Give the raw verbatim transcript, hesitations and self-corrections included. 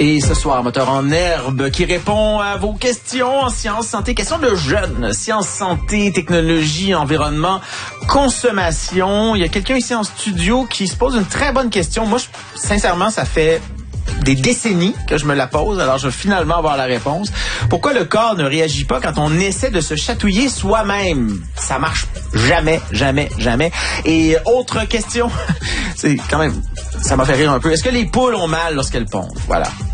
Et ce soir, Moteur en herbe qui répond à vos questions en sciences, santé, questions de jeunes, sciences, santé, technologie, environnement, consommation. Il y a quelqu'un ici en studio qui se pose une très bonne question. Moi, je, sincèrement, ça fait des décennies que je me la pose, alors je vais finalement avoir la réponse. Pourquoi le corps ne réagit pas quand on essaie de se chatouiller soi-même? Ça marche jamais, jamais, jamais. Et autre question, c'est quand même, ça m'a fait rire un peu. Est-ce que les poules ont mal lorsqu'elles pondent? Voilà.